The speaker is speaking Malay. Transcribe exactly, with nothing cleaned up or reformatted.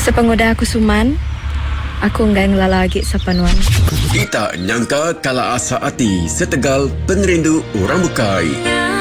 Sepengoda aku Suman, aku enggak ngelalagi sapanuan. Kita nyangka kala asa hati setegal pengerindu orang bukai.